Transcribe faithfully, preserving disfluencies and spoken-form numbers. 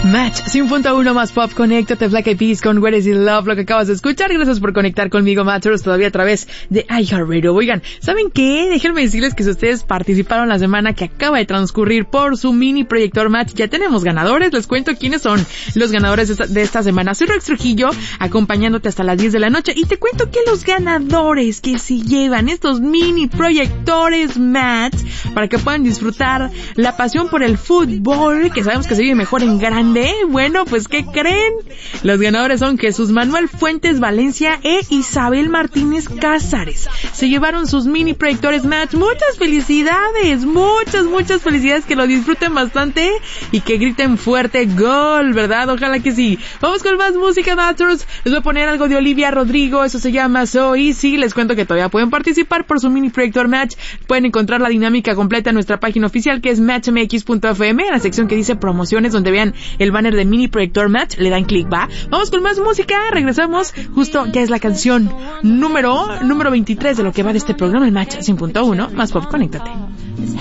Match cien punto uno más pop, conéctate, Black Eyed Peas con Where Is Your Love, lo que acabas de escuchar. Gracias por conectar conmigo, Matchers, todavía a través de iHeartRadio. Oigan, ¿saben qué? Déjenme decirles que si ustedes participaron la semana que acaba de transcurrir por su mini proyector Match, ya tenemos ganadores. Les cuento quiénes son los ganadores de esta, de esta semana. Soy Rex Trujillo, acompañándote hasta las diez de la noche, y te cuento que los ganadores que se llevan estos mini proyectores Match para que puedan disfrutar la pasión por el fútbol, que sabemos que se vive mejor en grande. Bueno, pues ¿qué creen? Los ganadores son Jesús Manuel Fuentes Valencia e Isabel Martínez Cázares. Se llevaron sus mini proyectores Match. Muchas felicidades, muchas, muchas felicidades, que lo disfruten bastante y que griten fuerte gol, ¿verdad? Ojalá que sí. Vamos con más música, Matchers. Les voy a poner algo de Olivia Rodrigo, eso se llama So Easy. Les cuento que todavía pueden participar por su mini proyector Match. Pueden encontrar la dinámica completa en nuestra página oficial, que es match m x punto f m, en la sección que dice promociones, donde vean el banner de mini proyector Match, le dan clic, va. Vamos con más música, regresamos, justo ya es la canción número número veintitrés de lo que va de este programa, el Match cien punto uno más pop, conéctate.